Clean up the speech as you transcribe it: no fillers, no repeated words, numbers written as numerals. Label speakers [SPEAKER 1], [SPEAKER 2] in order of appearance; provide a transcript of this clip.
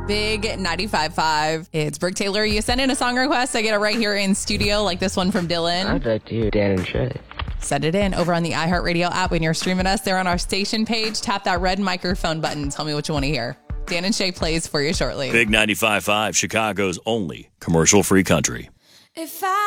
[SPEAKER 1] Big 95.5. It's Brooke Taylor. You send in a song request. I get it right here in studio, like this one from Dylan.
[SPEAKER 2] I'd like to hear Dan and Shay.
[SPEAKER 1] Send it in over on the iHeartRadio app when you're streaming us. They're on our station page. Tap that red microphone button. Tell me what you want to hear. Dan and Shay plays for you shortly.
[SPEAKER 3] Big 95.5, Chicago's only commercial-free country.